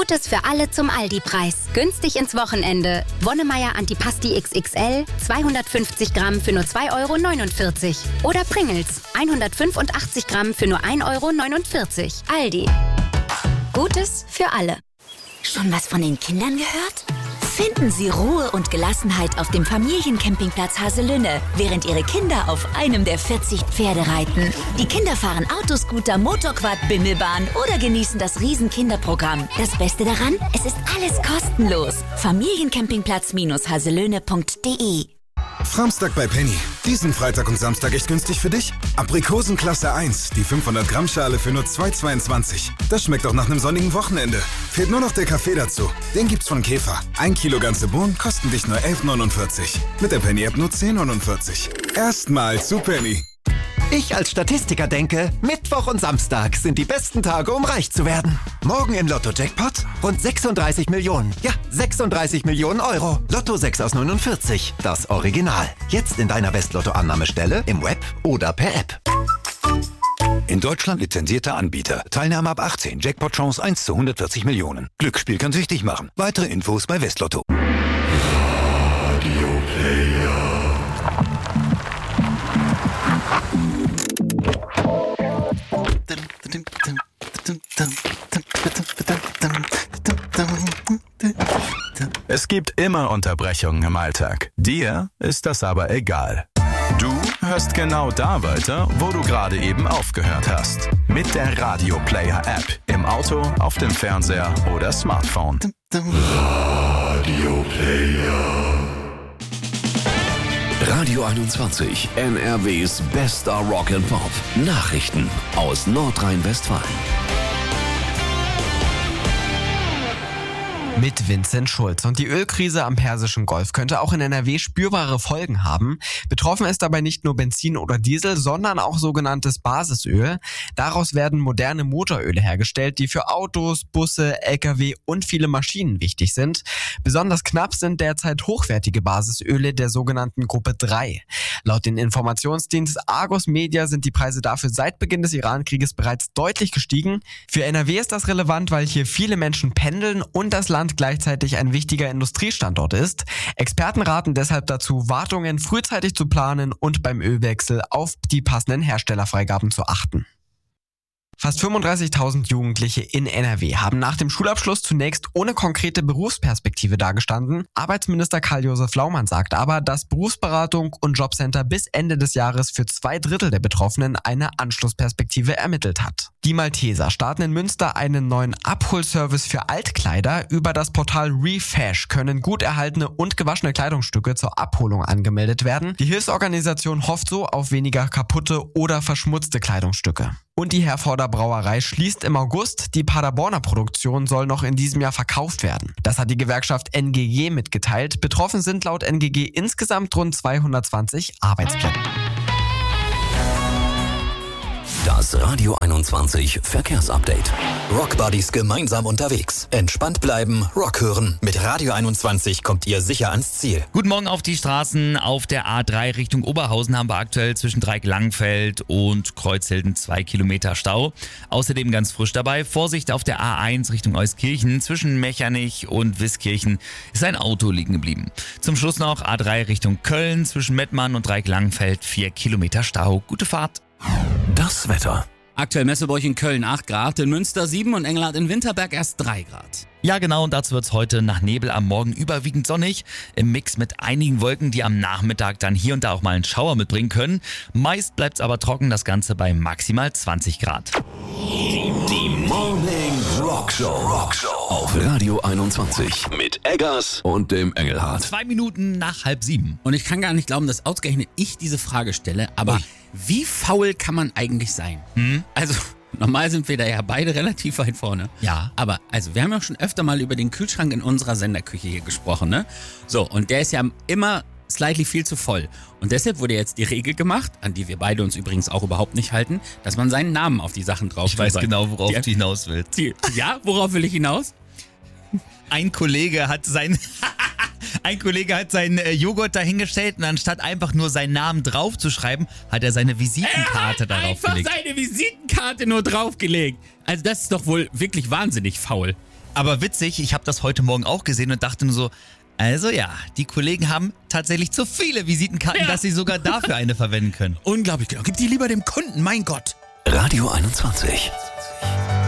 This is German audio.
Gutes für alle zum Aldi-Preis. Günstig ins Wochenende. Wonnemeier Antipasti XXL, 250 Gramm für nur 2,49 €. Oder Pringles, 185 Gramm für nur 1,49 €. Aldi. Gutes für alle. Schon was von den Kindern gehört? Finden Sie Ruhe und Gelassenheit auf dem Familiencampingplatz Haselünne, während Ihre Kinder auf einem der 40 Pferde reiten. Die Kinder fahren Autoscooter, Motorquad, Bimmelbahn oder genießen das Riesenkinderprogramm. Das Beste daran, es ist alles kostenlos. Familiencampingplatz-haselöhne.de. Framstag bei Penny. Diesen Freitag und Samstag echt günstig für dich? Aprikosen Klasse 1, die 500 Gramm Schale für nur 2,22. Das schmeckt doch nach einem sonnigen Wochenende. Fehlt nur noch der Kaffee dazu. Den gibt's von Käfer. 1 Kilo ganze Bohnen kosten dich nur 11,49. Mit der Penny-App nur 10,49. Erstmal zu Penny. Ich als Statistiker denke, Mittwoch und Samstag sind die besten Tage, um reich zu werden. Morgen im Lotto-Jackpot rund 36 Millionen. Ja, 36 Millionen Euro. Lotto 6 aus 49, das Original. Jetzt in deiner Westlotto-Annahmestelle, im Web oder per App. In Deutschland lizenzierter Anbieter. Teilnahme ab 18. Jackpot-Chance 1 zu 140 Millionen. Glücksspiel kann süchtig machen. Weitere Infos bei Westlotto. Radio Player. Es gibt immer Unterbrechungen im Alltag. Dir ist das aber egal. Du hörst genau da weiter, wo du gerade eben aufgehört hast. Mit der Radio Player App. Im Auto, auf dem Fernseher oder Smartphone. Radio Player. Radio 21, NRWs bester Rock and Pop. Nachrichten aus Nordrhein-Westfalen. Mit Vincent Schulz. Und die Ölkrise am Persischen Golf könnte auch in NRW spürbare Folgen haben. Betroffen ist dabei nicht nur Benzin oder Diesel, sondern auch sogenanntes Basisöl. Daraus werden moderne Motoröle hergestellt, die für Autos, Busse, Lkw und viele Maschinen wichtig sind. Besonders knapp sind derzeit hochwertige Basisöle der sogenannten Gruppe 3. Laut den Informationsdienst Argus Media sind die Preise dafür seit Beginn des Iran-Krieges bereits deutlich gestiegen. Für NRW ist das relevant, weil hier viele Menschen pendeln und das Land gleichzeitig ein wichtiger Industriestandort ist. Experten raten deshalb dazu, Wartungen frühzeitig zu planen und beim Ölwechsel auf die passenden Herstellerfreigaben zu achten. Fast 35.000 Jugendliche in NRW haben nach dem Schulabschluss zunächst ohne konkrete Berufsperspektive dagestanden. Arbeitsminister Karl-Josef Laumann sagt aber, dass Berufsberatung und Jobcenter bis Ende des Jahres für 2/3 der Betroffenen eine Anschlussperspektive ermittelt hat. Die Malteser starten in Münster einen neuen Abholservice für Altkleider. Über das Portal Refash können gut erhaltene und gewaschene Kleidungsstücke zur Abholung angemeldet werden. Die Hilfsorganisation hofft so auf weniger kaputte oder verschmutzte Kleidungsstücke. Und die Herforder Brauerei schließt im August. Die Paderborner Produktion soll noch in diesem Jahr verkauft werden. Das hat die Gewerkschaft NGG mitgeteilt. Betroffen sind laut NGG insgesamt rund 220 Arbeitsplätze. Das Radio 21 Verkehrsupdate. Rockbuddies gemeinsam unterwegs. Entspannt bleiben, Rock hören. Mit Radio 21 kommt ihr sicher ans Ziel. Guten Morgen auf die Straßen. Auf der A3 Richtung Oberhausen haben wir aktuell zwischen Dreieck-Langfeld und Kreuzhilden 2 Kilometer Stau. Außerdem ganz frisch dabei. Vorsicht auf der A1 Richtung Euskirchen. Zwischen Mechernich und Wiskirchen ist ein Auto liegen geblieben. Zum Schluss noch A3 Richtung Köln. Zwischen Mettmann und Dreieck-Langfeld 4 Kilometer Stau. Gute Fahrt. Das Wetter. Aktuell Messeburg in Köln 8 Grad, in Münster 7 und Engelhardt in Winterberg erst 3 Grad. Ja genau, und dazu wird es heute nach Nebel am Morgen überwiegend sonnig, im Mix mit einigen Wolken, die am Nachmittag dann hier und da auch mal einen Schauer mitbringen können. Meist bleibt es aber trocken, das Ganze bei maximal 20 Grad. Die Morning Rockshow auf Radio 21 mit Eggers und dem Engelhardt. 2 Minuten nach 6:30. Und ich kann gar nicht glauben, dass ausgerechnet ich diese Frage stelle, aber wie faul kann man eigentlich sein? Also normal sind wir da ja beide relativ weit vorne. Ja. Aber also wir haben ja schon öfter mal über den Kühlschrank in unserer Senderküche hier gesprochen, ne? So, und der ist ja immer slightly viel zu voll. Und deshalb wurde jetzt die Regel gemacht, an die wir beide uns übrigens auch überhaupt nicht halten, dass man seinen Namen auf die Sachen drauf schreibt. Ich weiß genau, worauf du hinaus willst. Ja, worauf will ich hinaus? Ein Kollege hat seinen Joghurt dahingestellt und anstatt einfach nur seinen Namen draufzuschreiben, hat er seine Visitenkarte darauf gelegt. Einfach seine Visitenkarte nur draufgelegt. Also das ist doch wohl wirklich wahnsinnig faul. Aber witzig, ich habe das heute Morgen auch gesehen und dachte nur so, also ja, die Kollegen haben tatsächlich zu viele Visitenkarten, dass sie sogar dafür eine verwenden können. Unglaublich, genau. Gib die lieber dem Kunden, mein Gott. Radio 21.